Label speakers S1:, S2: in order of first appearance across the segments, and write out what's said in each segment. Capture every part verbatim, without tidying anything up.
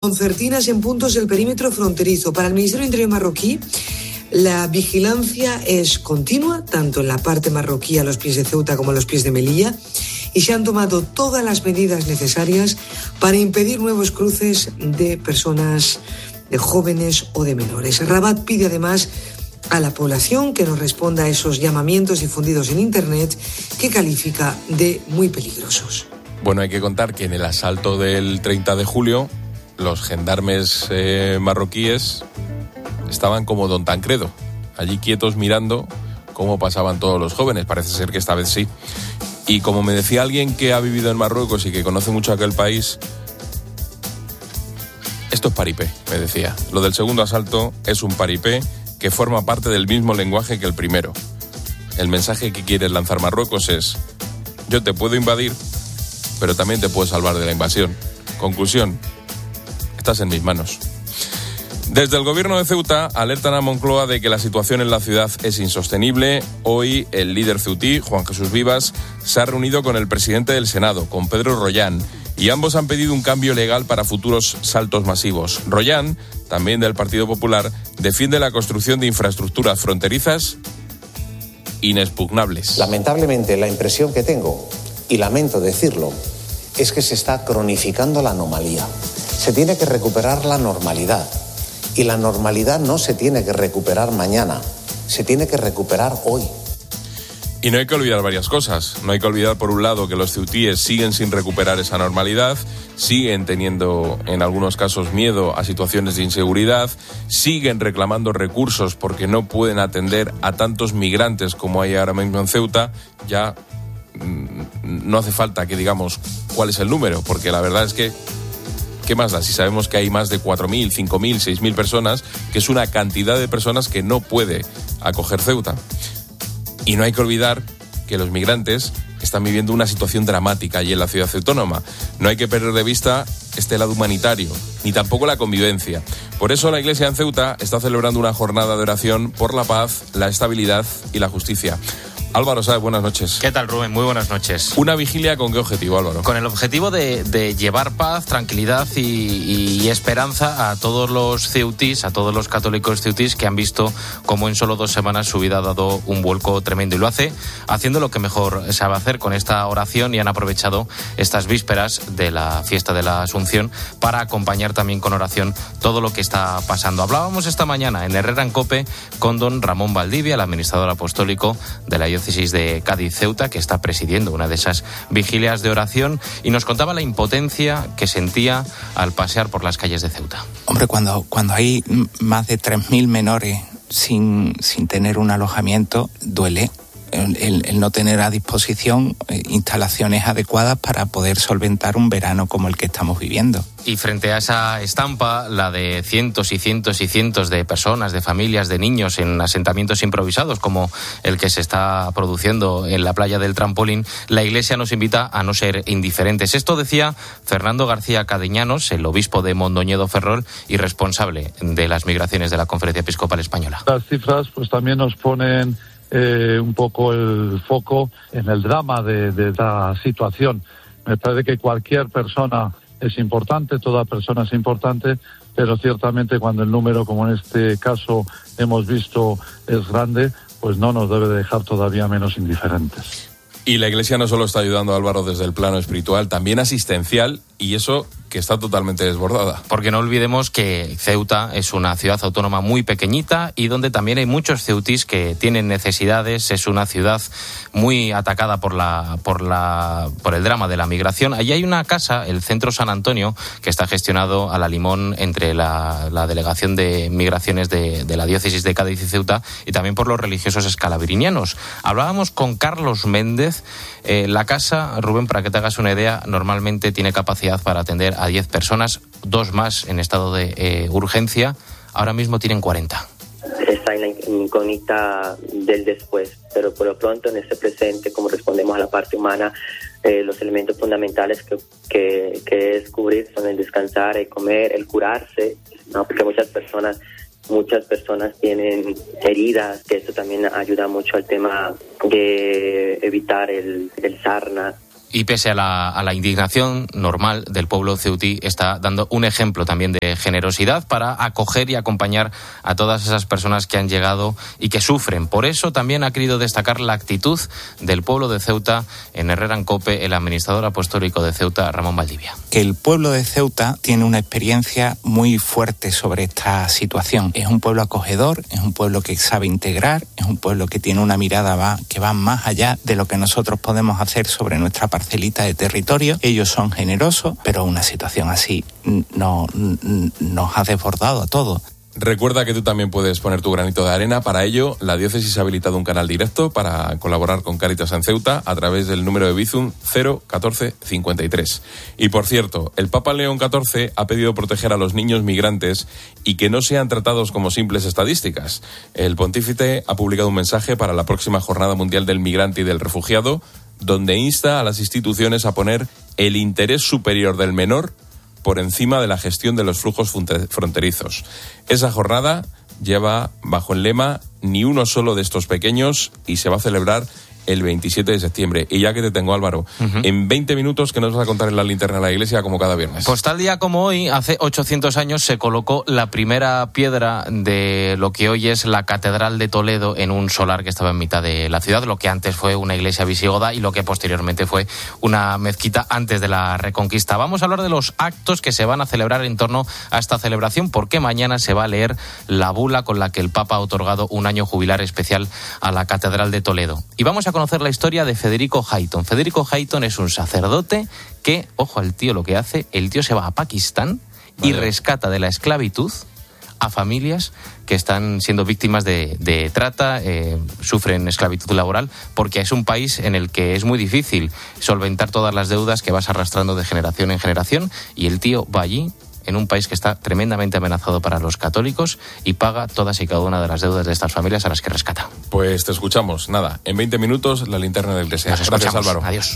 S1: Concertinas en puntos del perímetro fronterizo. Para el Ministerio del Interior marroquí, la vigilancia es continua, tanto en la parte marroquí a los pies de Ceuta como a los pies de Melilla, y se han tomado todas las medidas necesarias para impedir nuevos cruces de personas, de jóvenes o de menores. Rabat pide además a la población que no responda a esos llamamientos difundidos en Internet que califica de muy peligrosos.
S2: Bueno, hay que contar que en el asalto del treinta de julio, los gendarmes eh, marroquíes estaban como Don Tancredo, allí quietos mirando cómo pasaban todos los jóvenes. Parece ser que esta vez sí. Y como me decía alguien que ha vivido en Marruecos y que conoce mucho aquel país, esto es paripé, me decía. Lo del segundo asalto es un paripé que forma parte del mismo lenguaje que el primero. El mensaje que quiere lanzar Marruecos es: yo te puedo invadir, pero también te puedo salvar de la invasión. Conclusión: estás en mis manos. Desde el gobierno de Ceuta alertan a Moncloa de que la situación en la ciudad es insostenible. Hoy el líder ceutí, Juan Jesús Vivas, se ha reunido con el presidente del Senado, con Pedro Rollán, y ambos han pedido un cambio legal para futuros saltos masivos. Rollán, también del Partido Popular, defiende la construcción de infraestructuras fronterizas inexpugnables.
S3: Lamentablemente, la impresión que tengo, y lamento decirlo, es que se está cronificando la anomalía. Se tiene que recuperar la normalidad. Y la normalidad no se tiene que recuperar mañana, se tiene que recuperar hoy.
S2: Y no hay que olvidar varias cosas. No hay que olvidar, por un lado, que los ceutíes siguen sin recuperar esa normalidad, siguen teniendo, en algunos casos, miedo a situaciones de inseguridad, siguen reclamando recursos porque no pueden atender a tantos migrantes como hay ahora mismo en Ceuta. Ya mmm, no hace falta que digamos cuál es el número, porque la verdad es que ¿qué más da si sabemos que hay más de cuatro mil, cinco mil, seis mil personas, que es una cantidad de personas que no puede acoger Ceuta? Y no hay que olvidar que los migrantes están viviendo una situación dramática allí en la ciudad autónoma. No hay que perder de vista este lado humanitario, ni tampoco la convivencia. Por eso la Iglesia en Ceuta está celebrando una jornada de oración por la paz, la estabilidad y la justicia. Álvaro Sáez, buenas noches.
S4: ¿Qué tal, Rubén? Muy buenas noches.
S2: ¿Una vigilia con qué objetivo, Álvaro?
S4: Con el objetivo de, de llevar paz, tranquilidad y, y, y esperanza a todos los ceutís, a todos los católicos ceutís que han visto cómo en solo dos semanas su vida ha dado un vuelco tremendo. Y lo hace haciendo lo que mejor sabe hacer con esta oración, y han aprovechado estas vísperas de la fiesta de la Asunción para acompañar también con oración todo lo que está pasando. Hablábamos esta mañana en Herrera en COPE con don Ramón Valdivia, el administrador apostólico de la diócesis de Cádiz-Ceuta, que está presidiendo una de esas vigilias de oración, y nos contaba la impotencia que sentía al pasear por las calles de Ceuta.
S5: Hombre, cuando, cuando hay más de tres mil menores sin, sin tener un alojamiento, duele. El, el no tener a disposición instalaciones adecuadas para poder solventar un verano como el que estamos viviendo.
S4: Y frente a esa estampa, la de cientos y cientos y cientos de personas, de familias, de niños en asentamientos improvisados como el que se está produciendo en la playa del Trampolín, la Iglesia nos invita a no ser indiferentes. Esto decía Fernando García Cadeñanos, el obispo de Mondoñedo Ferrol y responsable de las migraciones de la Conferencia Episcopal Española.
S6: Las cifras pues también nos ponen Eh, un poco el foco en el drama de, de esta situación. Me parece que cualquier persona es importante, toda persona es importante, pero ciertamente cuando el número, como en este caso hemos visto, es grande, pues no nos debe dejar todavía menos indiferentes.
S2: Y la Iglesia no solo está ayudando a Álvaro desde el plano espiritual, también asistencial, y eso que está totalmente desbordada.
S4: Porque no olvidemos que Ceuta es una ciudad autónoma muy pequeñita y donde también hay muchos ceutís que tienen necesidades. Es una ciudad muy atacada por la por la por el drama de la migración. Allí hay una casa, el Centro San Antonio, que está gestionado a la limón entre la, la Delegación de Migraciones de, de la Diócesis de Cádiz y Ceuta, y también por los religiosos escalabrinianos. Hablábamos con Carlos Méndez. Eh, la casa, Rubén, para que te hagas una idea, normalmente tiene capacidad para atender a diez personas, dos más en estado de eh, urgencia. Ahora mismo tienen cuarenta.
S7: Está en la incógnita del después, pero por lo pronto en este presente, como respondemos a la parte humana, eh, los elementos fundamentales que, que, que descubrir son el descansar, el comer, el curarse, ¿no? Porque muchas personas Muchas personas tienen heridas, que esto también ayuda mucho al tema de evitar el, el sarna,
S4: Y pese a la, a la indignación normal del pueblo ceutí, está dando un ejemplo también de generosidad para acoger y acompañar a todas esas personas que han llegado y que sufren. Por eso también ha querido destacar la actitud del pueblo de Ceuta en Herrera en Cope, el administrador apostólico de Ceuta, Ramón Valdivia.
S5: Que el pueblo de Ceuta tiene una experiencia muy fuerte sobre esta situación. Es un pueblo acogedor, es un pueblo que sabe integrar, es un pueblo que tiene una mirada va, que va más allá de lo que nosotros podemos hacer sobre nuestra parcelita de territorio. Ellos son generosos, pero una situación así no, nos ha desbordado a todos.
S2: Recuerda que tú también puedes poner tu granito de arena. Para ello, la diócesis ha habilitado un canal directo para colaborar con Cáritas en Ceuta a través del número de Bizum cero catorce cincuenta y tres. Y por cierto, el Papa León catorce ha pedido proteger a los niños migrantes y que no sean tratados como simples estadísticas. El pontífice ha publicado un mensaje para la próxima Jornada Mundial del Migrante y del Refugiado, donde insta a las instituciones a poner el interés superior del menor por encima de la gestión de los flujos fronterizos. Esa jornada lleva bajo el lema "Ni uno solo de estos pequeños" y se va a celebrar el veintisiete de septiembre. Y ya que te tengo, Álvaro, uh-huh. en veinte minutos, ¿qué nos vas a contar en la linterna de la iglesia como cada viernes?
S4: Pues tal día como hoy, hace ochocientos años, se colocó la primera piedra de lo que hoy es la Catedral de Toledo en un solar que estaba en mitad de la ciudad, lo que antes fue una iglesia visigoda y lo que posteriormente fue una mezquita antes de la Reconquista. Vamos a hablar de los actos que se van a celebrar en torno a esta celebración, porque mañana se va a leer la bula con la que el Papa ha otorgado un año jubilar especial a la Catedral de Toledo. Y vamos a conocer la historia de Federico Hayton. Federico Hayton es un sacerdote que, ojo al tío lo que hace, el tío se va a Pakistán vale. y rescata de la esclavitud a familias que están siendo víctimas de, de trata, eh, sufren esclavitud laboral, porque es un país en el que es muy difícil solventar todas las deudas que vas arrastrando de generación en generación, y el tío va allí, en un país que está tremendamente amenazado para los católicos, y paga todas y cada una de las deudas de estas familias a las que rescata.
S2: Pues te escuchamos. Nada, en veinte minutos, la linterna del deseo.
S4: Gracias,
S2: Álvaro.
S4: Adiós.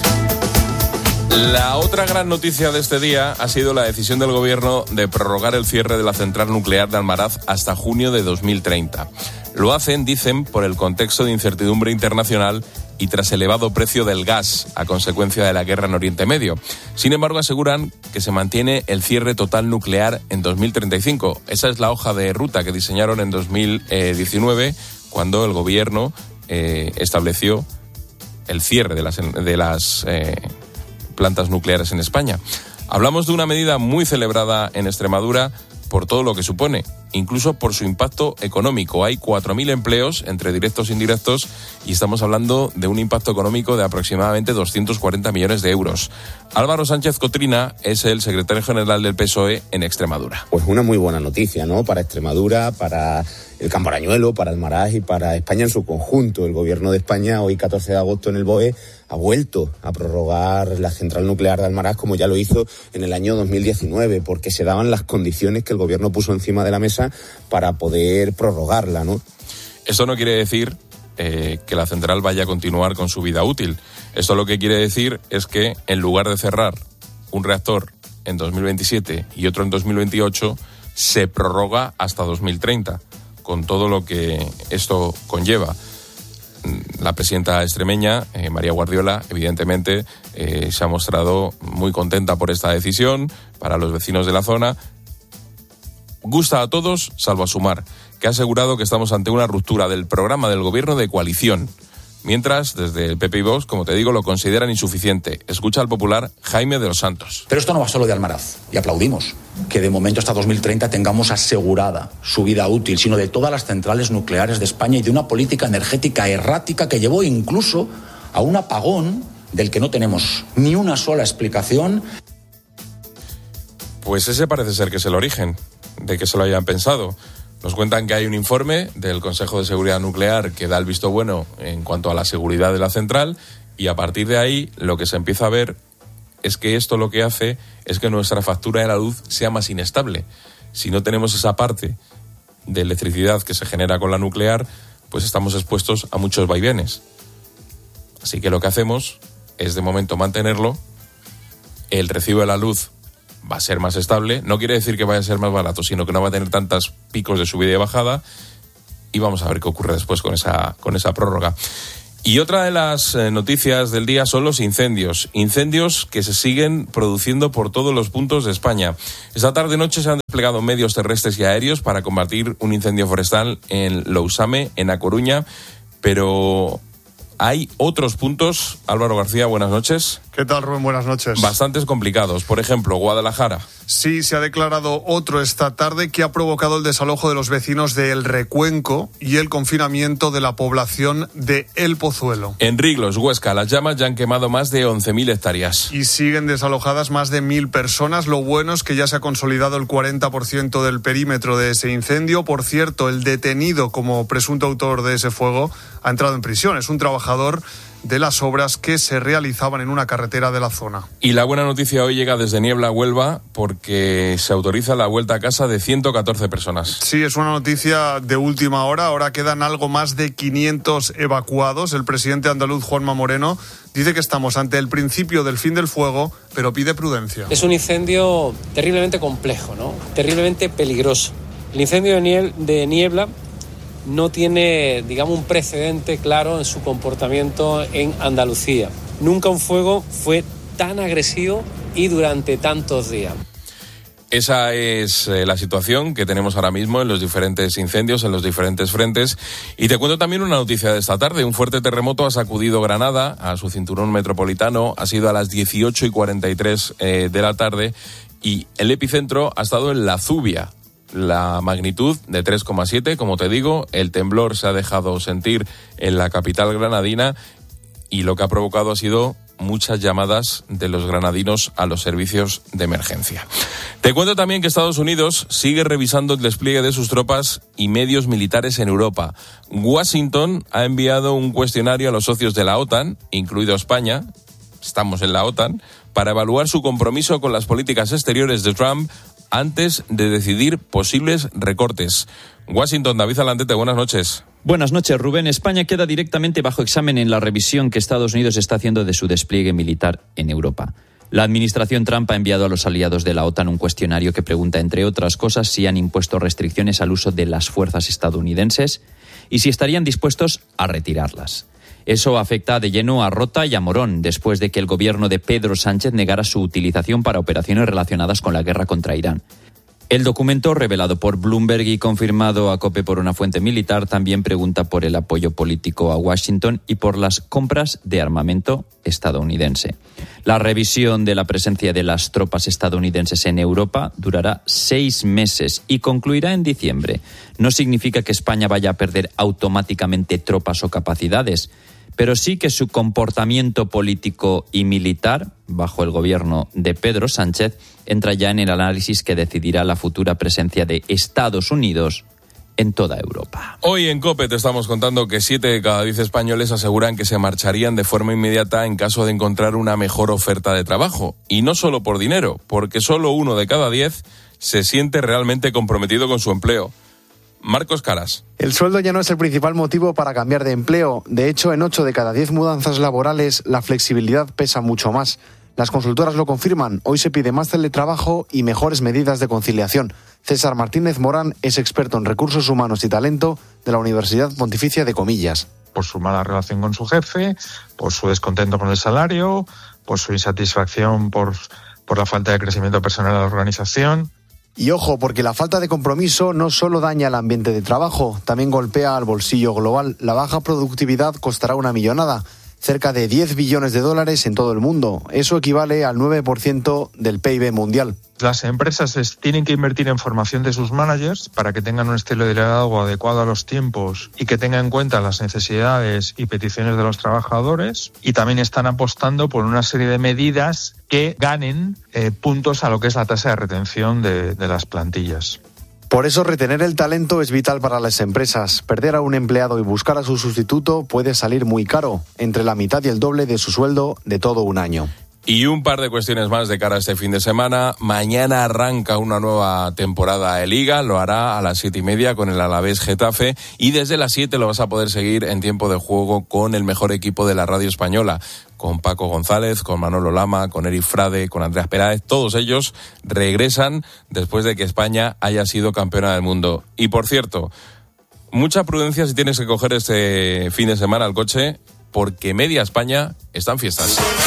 S2: La otra gran noticia de este día ha sido la decisión del gobierno de prorrogar el cierre de la central nuclear de Almaraz hasta junio de dos mil treinta. Lo hacen, dicen, por el contexto de incertidumbre internacional y tras el elevado precio del gas a consecuencia de la guerra en Oriente Medio. Sin embargo, aseguran que se mantiene el cierre total nuclear en dos mil treinta y cinco. Esa es la hoja de ruta que diseñaron en dos mil diecinueve, cuando el gobierno eh, estableció el cierre de las, de las eh, plantas nucleares en España. Hablamos de una medida muy celebrada en Extremadura por todo lo que supone, incluso por su impacto económico. Hay cuatro mil empleos entre directos e indirectos y estamos hablando de un impacto económico de aproximadamente doscientos cuarenta millones de euros. Álvaro Sánchez Cotrina es el secretario general del P S O E en Extremadura.
S8: Pues una muy buena noticia, ¿no? Para Extremadura, para el Campo Arañuelo, para Almaraz y para España en su conjunto. El gobierno de España, hoy catorce de agosto en el B O E, ha vuelto a prorrogar la central nuclear de Almaraz, como ya lo hizo en el año dos mil diecinueve, porque se daban las condiciones que el gobierno puso encima de la mesa para poder prorrogarla, ¿no?
S2: Esto no quiere decir eh, que la central vaya a continuar con su vida útil. Esto lo que quiere decir es que en lugar de cerrar un reactor en dos mil veintisiete y otro en dos mil veintiocho, se prorroga hasta dos mil treinta, con todo lo que esto conlleva. La presidenta extremeña, eh, María Guardiola, evidentemente eh, se ha mostrado muy contenta por esta decisión para los vecinos de la zona. Gusta a todos, salvo a Sumar, que ha asegurado que estamos ante una ruptura del programa del gobierno de coalición. Mientras, desde el P P y Vox, como te digo, lo consideran insuficiente. Escucha al popular Jaime de los Santos.
S9: Pero esto no va solo de Almaraz, y aplaudimos que de momento hasta dos mil treinta tengamos asegurada su vida útil, sino de todas las centrales nucleares de España y de una política energética errática que llevó incluso a un apagón del que no tenemos ni una sola explicación.
S2: Pues ese parece ser que es el origen de que se lo hayan pensado. Nos cuentan que hay un informe del Consejo de Seguridad Nuclear que da el visto bueno en cuanto a la seguridad de la central, y a partir de ahí lo que se empieza a ver es que esto lo que hace es que nuestra factura de la luz sea más inestable. Si no tenemos esa parte de electricidad que se genera con la nuclear, pues estamos expuestos a muchos vaivenes. Así que lo que hacemos es de momento mantenerlo. El recibo de la luz va a ser más estable, no quiere decir que vaya a ser más barato, sino que no va a tener tantos picos de subida y bajada, y vamos a ver qué ocurre después con esa, con esa prórroga. Y otra de las eh, noticias del día son los incendios. Incendios que se siguen produciendo por todos los puntos de España. Esta tarde-noche se han desplegado medios terrestres y aéreos para combatir un incendio forestal en Lousame, en A Coruña, pero hay otros puntos. Álvaro García, buenas noches.
S10: ¿Qué tal, Rubén? Buenas noches.
S2: Bastantes complicados. Por ejemplo, Guadalajara.
S10: Sí, se ha declarado otro esta tarde que ha provocado el desalojo de los vecinos de El Recuenco y el confinamiento de la población de El Pozuelo.
S2: En Riglos, Huesca, las llamas ya han quemado más de once mil hectáreas.
S10: Y siguen desalojadas más de mil personas. Lo bueno es que ya se ha consolidado el cuarenta por ciento del perímetro de ese incendio. Por cierto, el detenido como presunto autor de ese fuego ha entrado en prisión. Es un trabajador de las obras que se realizaban en una carretera de la zona.
S2: Y la buena noticia hoy llega desde Niebla a Huelva porque se autoriza la vuelta a casa de ciento catorce personas.
S10: Sí, es una noticia de última hora. Ahora quedan algo más de quinientos evacuados. El presidente andaluz, Juanma Moreno, dice que estamos ante el principio del fin del fuego, pero pide prudencia.
S11: Es un incendio terriblemente complejo, ¿no? Terriblemente peligroso. El incendio de Niebla no tiene, digamos, un precedente claro en su comportamiento en Andalucía. Nunca un fuego fue tan agresivo y durante tantos días.
S2: Esa es eh, la situación que tenemos ahora mismo en los diferentes incendios, en los diferentes frentes. Y te cuento también una noticia de esta tarde. Un fuerte terremoto ha sacudido Granada, a su cinturón metropolitano. Ha sido a las dieciocho y cuarenta y tres eh, de la tarde y el epicentro ha estado en La Zubia. La magnitud de tres coma siete, como te digo, el temblor se ha dejado sentir en la capital granadina y lo que ha provocado ha sido muchas llamadas de los granadinos a los servicios de emergencia. Te cuento también que Estados Unidos sigue revisando el despliegue de sus tropas y medios militares en Europa. Washington ha enviado un cuestionario a los socios de la OTAN, incluido España, estamos en la OTAN, para evaluar su compromiso con las políticas exteriores de Trump antes de decidir posibles recortes. Washington, David Alandete, buenas noches.
S12: Buenas noches, Rubén. España queda directamente bajo examen en la revisión que Estados Unidos está haciendo de su despliegue militar en Europa. La administración Trump ha enviado a los aliados de la OTAN un cuestionario que pregunta, entre otras cosas, si han impuesto restricciones al uso de las fuerzas estadounidenses y si estarían dispuestos a retirarlas. Eso afecta de lleno a Rota y a Morón, después de que el gobierno de Pedro Sánchez negara su utilización para operaciones relacionadas con la guerra contra Irán. El documento, revelado por Bloomberg y confirmado a COPE por una fuente militar, también pregunta por el apoyo político a Washington y por las compras de armamento estadounidense. La revisión de la presencia de las tropas estadounidenses en Europa durará seis meses y concluirá en diciembre. No significa que España vaya a perder automáticamente tropas o capacidades, pero sí que su comportamiento político y militar, bajo el gobierno de Pedro Sánchez, entra ya en el análisis que decidirá la futura presencia de Estados Unidos en toda Europa.
S2: Hoy en COPE te estamos contando que siete de cada diez españoles aseguran que se marcharían de forma inmediata en caso de encontrar una mejor oferta de trabajo. Y no solo por dinero, porque solo uno de cada diez se siente realmente comprometido con su empleo. Marcos Caras.
S13: El sueldo ya no es el principal motivo para cambiar de empleo. De hecho, en ocho de cada diez mudanzas laborales, la flexibilidad pesa mucho más. Las consultoras lo confirman. Hoy se pide más teletrabajo y mejores medidas de conciliación. César Martínez Morán es experto en recursos humanos y talento de la Universidad Pontificia de Comillas.
S14: Por su mala relación con su jefe, por su descontento con el salario, por su insatisfacción por, por la falta de crecimiento personal de la organización.
S13: Y ojo, porque la falta de compromiso no solo daña el ambiente de trabajo, también golpea al bolsillo global. La baja productividad costará una millonada, cerca de diez billones de dólares en todo el mundo. Eso equivale al nueve por ciento del P I B mundial.
S14: Las empresas es, tienen que invertir en formación de sus managers para que tengan un estilo de liderazgo adecuado a los tiempos y que tengan en cuenta las necesidades y peticiones de los trabajadores, y también están apostando por una serie de medidas que ganen eh, puntos a lo que es la tasa de retención de, de las plantillas.
S13: Por eso retener el talento es vital para las empresas. Perder a un empleado y buscar a su sustituto puede salir muy caro, entre la mitad y el doble de su sueldo de todo un año.
S2: Y un par de cuestiones más de cara a este fin de semana. Mañana arranca una nueva temporada de Liga, lo hará a las siete y media con el Alavés Getafe, y desde las siete lo vas a poder seguir en tiempo de juego con el mejor equipo de la radio española, con Paco González, con Manolo Lama, con Eric Frade, con Andreas Peláez. Todos ellos regresan después de que España haya sido campeona del mundo. Y por cierto, mucha prudencia si tienes que coger este fin de semana el coche. porque media España está en fiestas.